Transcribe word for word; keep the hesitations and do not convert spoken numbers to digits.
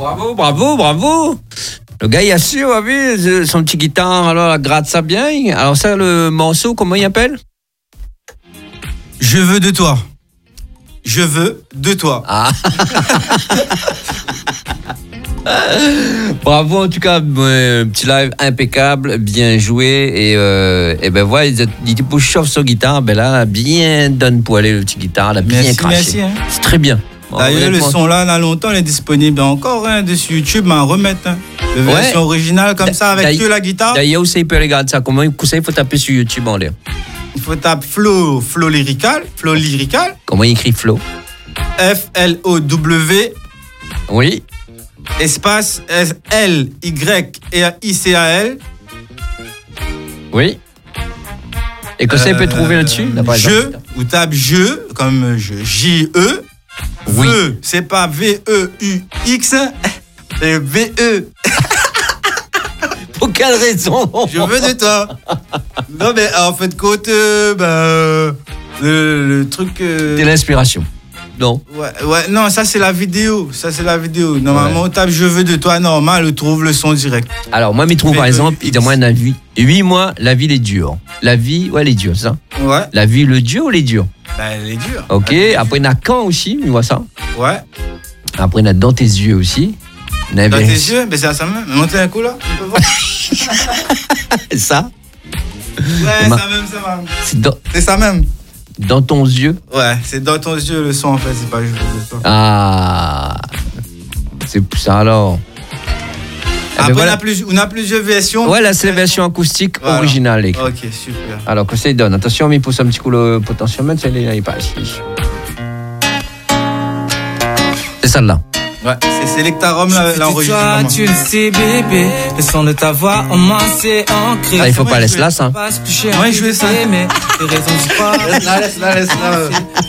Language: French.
bravo, bravo, bravo. Le gars, il assure, vous avez vu, son petit guitare, alors, il gratte ça bien. Alors ça, le morceau, comment il appelle? Je veux de toi. Je veux de toi. Ah. Bravo en tout cas, euh, petit live impeccable, bien joué et, euh, et ben voilà, il était pour chauffe sa guitare, ben là bien donne pour aller le petit guitare, là bien Merci, craché. merci, hein. C'est très bien. D'ailleurs, le son là, là longtemps, il est disponible encore hein, dessus YouTube, à remettre. Hein. La version Ouais. originale comme ça avec que la guitare. D'ailleurs, aussi il peut regarder ça. Comment il faut taper sur YouTube en l'air. Il faut taper Flow, Flow Lyrical, Flow Lyrical. Comment il écrit Flow? F L O W. Oui. Espace L Y I C A L. Oui. Et que ça il peut trouver là-dessus? Je, ou tape je, comme je, J E. Oui. Veux, c'est pas V E U X, c'est V E. Pour quelle raison? Je veux de toi. Non, mais en fait, côte, euh, bah, le, le truc. Euh... C'est l'inspiration. Non. Ouais, ouais, non, ça c'est la vidéo. Ça c'est la vidéo. Normalement, Ouais. on tape je veux de toi, normal, on trouve le son direct. Alors, moi, je trouve, par V E U X. exemple, il demande un avis. huit mois, la vie, elle est dure. La vie, ouais, elle est dure, c'est ça? Ouais. La vie, le dur ou les durs? Bah, elle est dure. Ok. Après, il y a quand aussi, tu vois ça? Ouais. Après, il y a dans tes yeux aussi. Dans tes yeux, mais c'est à ça même. Montez un coup là, on peut voir. Ça? Ouais, Ma- ça même, ça même. C'est dans, C'est ça même. dans ton yeux. Ouais, c'est dans ton yeux le son en fait, c'est pas juste de toi. Ah. C'est pour ça alors. Eh ben Après, voilà. on, a plus, on a plusieurs versions. Ouais, là, c'est la version acoustique Voilà. originale. les gars. Ok, super. Alors, que ça il donne. Attention, mais il pousse un petit coup le potentiomètre, il n'est pas ici. C'est celle-là. Ouais, c'est Selectarum Toi, l'enregistrement. tu le sais, bébé. Le son de ta voix en moi, c'est ancré. Ah, il faut moi, pas je laisser vais- là, ça. Passe plus cher. Ouais, je vais ça. Mais les raisons du pas. Laisse-la, laisse-la, laisse-la.